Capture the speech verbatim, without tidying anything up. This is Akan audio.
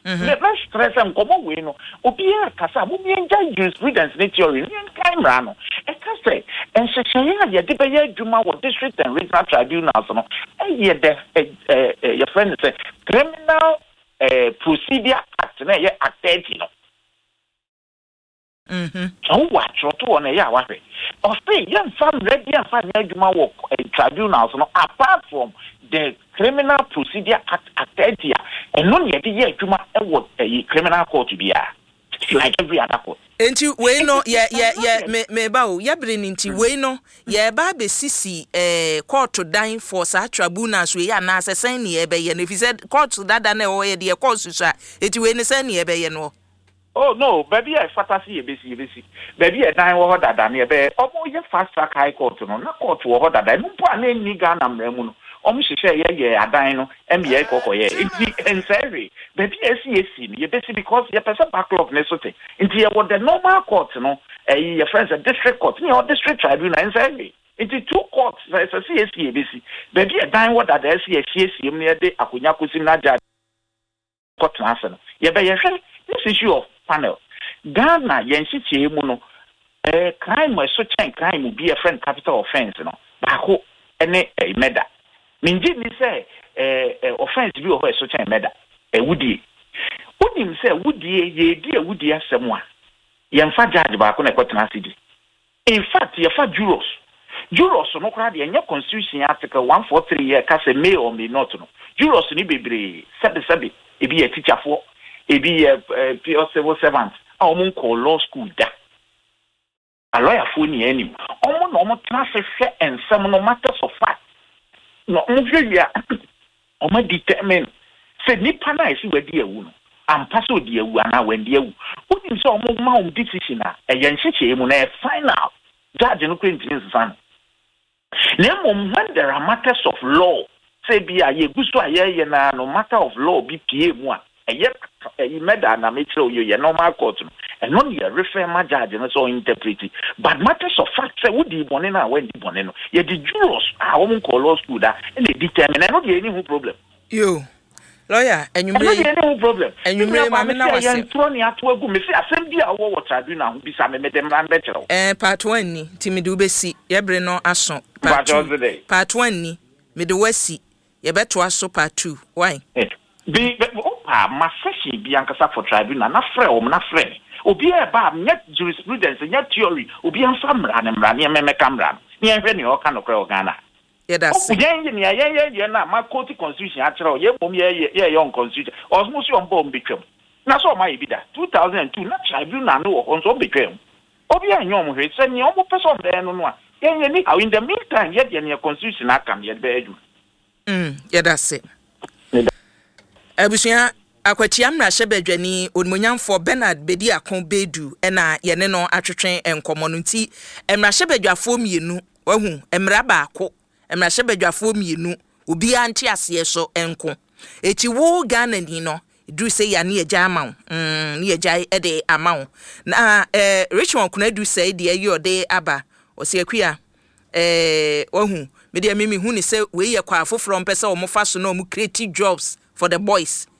let's stress and come away no obia kasa mo bi enja jurisprudence ne theory ne kan mra no e ka say en hyehyɛ ya de be ya adwuma wo district and regional tribunals no e ye de your friend say criminal uh, procedure act na ye act thirty no mhm so what to on ya wa hwe o say yan fam ready and fam ya adwuma wo tribunals no apart from the criminal procedure act act thirty and no ye de ye adwuma e wo criminal court bia like every other court. Enti we no ye ye ye me me ba o ye bre ni nti we no ye ba be sisi eh court dan for sa tribunals we ya na asesen ne ye be ye no fi said court dada na o ye de court so eti we ni sen ne ye be ye no. Oh no, baby I fantasy ye besi ye besi. Baby e dan wo dada ne be omo ye fast track high court no na court wo dada no po na ni ga na mremu no. Omo hwehwe ye ye adan no M B A kokko ye. Enti ensere baby esi esi ye besi because ye person backlog ne so thing. Enti ye wo the normal court no eh your friends a district court ni or district tribunal ensere. Enti two courts say esi esi ye besi. Baby e dan wo dada esi esi esi me de akonya kosim na ja court na ase no. Ye be ye hwe this issue of panel. Ghana yensitie mu no eh crime so chen crime be a friend capital offense no. Ba ko ene eh murder. Minji ni say eh offense bi o so chen murder. Eh wudie. Unim say wudie ye di e wudie asem a. Ye mfa judge ba ko na kwetena sidi. In fact ye fa juros. Juros no kra de enye constitution article one forty-three ye ka say may or may not no. Juros ni bebre sebi sebi e bi e teacher for e be a pure civil servant. A woman call law school da. A lawyer for ni any. Omo no mo transfer and some no matters of fact. No onvia omo determine say nipa na isi we dia wu no. Ampa so dia wu ana we dia wu. Onim say omo ma om decision a e yenhyeche mu na final. Judge no kwentini san. Na mom when there are matters of law, say be a ye gusto aye na no matter of law be pie mu a yet you made an amateur you normal court and only a refer my judge and so interpret it. But matters of fact say would the bonena when the boneno. Yet the jurors are woman call law school that and they determine and not any problem. You lawyer and you may any problem. And you may mamma say Tony at work me say assembly a what tribunal who be some madam better. Eh part one ni timidu be si yebre no aso part two part one ni me de wasi ye beto aso part two why be ah ma session bi ankasa for tribunal na frɛ o na frɛ obi e ba net jurisprudence net theory obi anfa mra ne mra ne meme kamra ne hwɛ ne o ka no kra o Ghana yeah that's it yen yen ya yen yen na ma court constitution a kyerɛ o ye bom ye ye yon constitution osmo so on bom betwam na so ma ye bi da two thousand two na tribunal no o so betwam obi anyom hwɛ sɛ ne o mo person be no no a yen yen ni in the meantime ye ye ne constitution akam ye be adu mm yeah that's it Abusia akwati amra hyebadwani onmonyamfo Bernard Bedi Akon Bedu ena yene no atwetwen enkomo no nti emra hyebadwafo mienu wahu emra baako emra hyebadwafo mienu obi anti ase so enko eti wo Ghana ni no du say ya ne agya amawo mm ne agya e de amawo na eh Richmond kuna du say de ayi ode aba o se akua eh wahu me de mimi hu ni say we ye kwa afoforo mpese o mo fa so na o mo create jobs for the boys